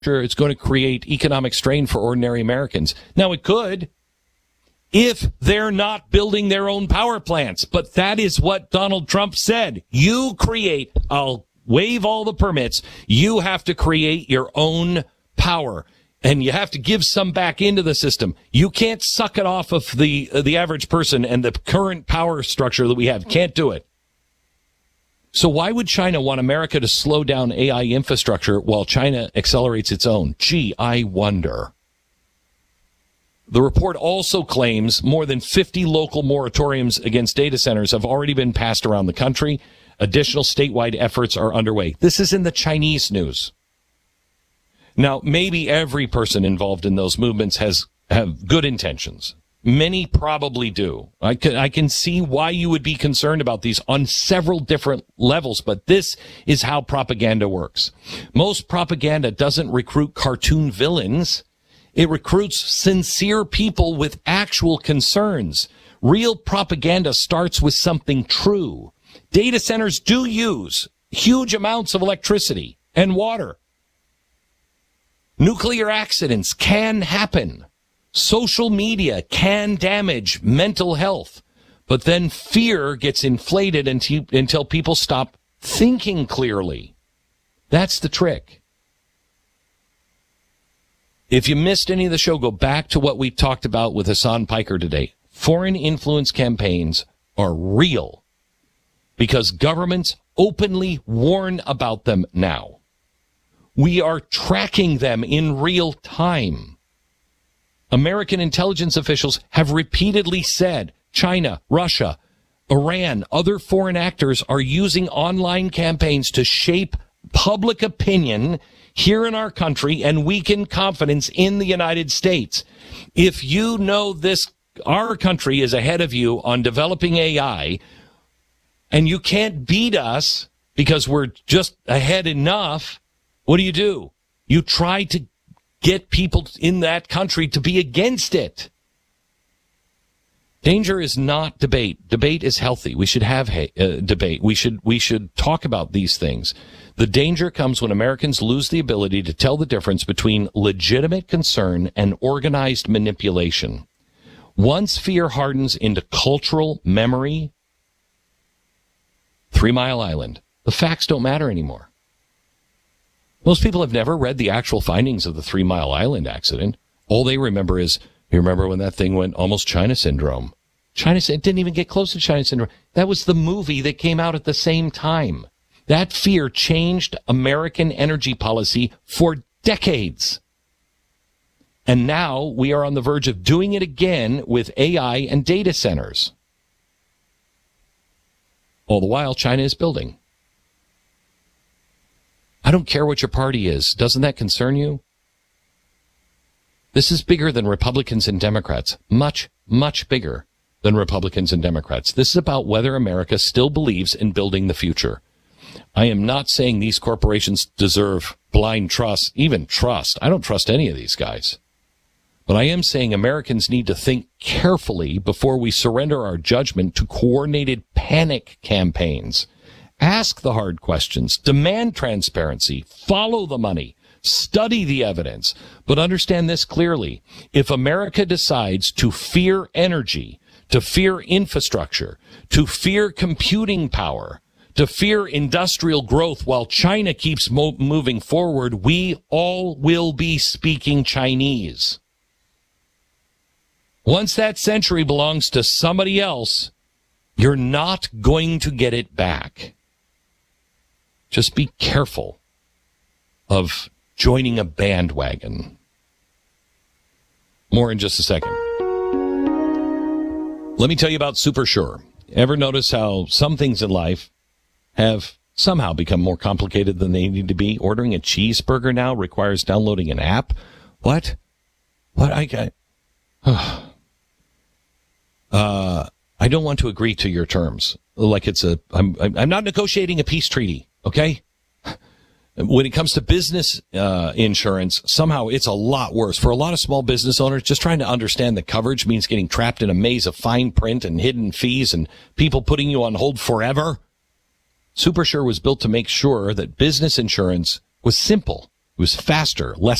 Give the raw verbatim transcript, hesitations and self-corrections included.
it's going to create economic strain for ordinary Americans. Now, it could, if they're not building their own power plants. But that is what Donald Trump said. You create, I'll waive all the permits. You have to create your own power. And you have to give some back into the system. You can't suck it off of the uh, the average person and the current power structure that we have. Can't do it. So why would China want America to slow down A I infrastructure while China accelerates its own? Gee, I wonder. The report also claims more than fifty local moratoriums against data centers have already been passed around the country. Additional statewide efforts are underway. This is in the Chinese news. Now, maybe every person involved in those movements has have good intentions. Many probably do. I can, I can see why you would be concerned about these on several different levels, but this is how propaganda works. Most propaganda doesn't recruit cartoon villains. It recruits sincere people with actual concerns. Real propaganda starts with something true. Data centers do use huge amounts of electricity and water. Nuclear accidents can happen. Social media can damage mental health. But then fear gets inflated until, until people stop thinking clearly. That's the trick. If you missed any of the show, go back to what we talked about with Hassan Piker today. Foreign influence campaigns are real because governments openly warn about them now. We are tracking them in real time. American intelligence officials have repeatedly said China, Russia, Iran, other foreign actors are using online campaigns to shape public opinion here in our country and weaken confidence in the United States. If you know this, our country is ahead of you on developing A I, and you can't beat us because we're just ahead enough, what do you do? You try to get people in that country to be against it. Danger is not debate. Debate is healthy. We should have uh, debate. We should we should talk about these things. The danger comes when Americans lose the ability to tell the difference between legitimate concern and organized manipulation. Once fear hardens into cultural memory, Three Mile Island, the facts don't matter anymore. Most people have never read the actual findings of the Three Mile Island accident. All they remember is, you remember when that thing went almost China syndrome? China, it didn't even get close to China syndrome. That was the movie that came out at the same time. That fear changed American energy policy for decades. And now we are on the verge of doing it again with A I and data centers. All the while, China is building. I don't care what your party is. Doesn't that concern you? This is bigger than Republicans and Democrats. Much, much bigger than Republicans and Democrats. This is about whether America still believes in building the future. I am not saying these corporations deserve blind trust, even trust. I don't trust any of these guys. But I am saying Americans need to think carefully before we surrender our judgment to coordinated panic campaigns. Ask the hard questions, demand transparency, follow the money, study the evidence, but understand this clearly. If America decides to fear energy, to fear infrastructure, to fear computing power, to fear industrial growth while China keeps mo- moving forward, we all will be speaking Chinese. Once that century belongs to somebody else, you're not going to get it back. Just be careful of joining a bandwagon. More in just a second. Let me tell you about SuperSure. Ever notice how some things in life have somehow become more complicated than they need to be? Ordering a cheeseburger now requires downloading an app. What? What? I got... uh, I don't want to agree to your terms. Like it's a... I'm, I'm not negotiating a peace treaty. Okay? When it comes to business uh, insurance, somehow it's a lot worse. For a lot of small business owners, just trying to understand that coverage means getting trapped in a maze of fine print and hidden fees and people putting you on hold forever. SuperSure was built to make sure that business insurance was simple. It was faster, less